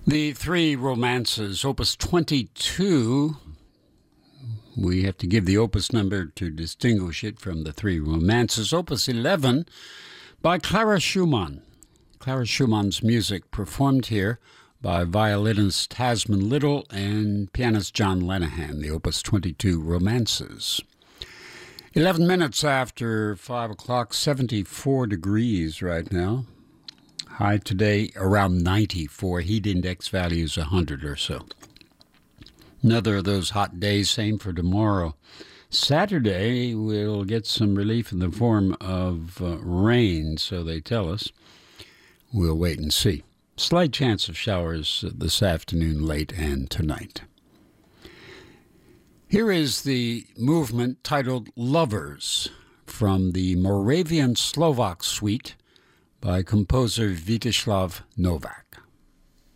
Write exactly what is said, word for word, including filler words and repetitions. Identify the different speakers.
Speaker 1: The Three Romances, Opus twenty-two. We have to give the opus number to distinguish it from the Three Romances. Opus eleven by Clara Schumann. Clara Schumann's music performed here by violinist Tasman Little and pianist John Lenihan, the Opus twenty-two Romances. eleven minutes after five o'clock, seventy-four degrees right now. High today around ninety-four. Heat index values one hundred or so. Another of those hot days, same for tomorrow. Saturday, we'll get some relief in the form of uh, rain, so they tell us. We'll wait and see. Slight chance of showers this afternoon, late, and tonight. Here is the movement titled Lovers from the Moravian Slovak Suite by composer Vítislav Novák.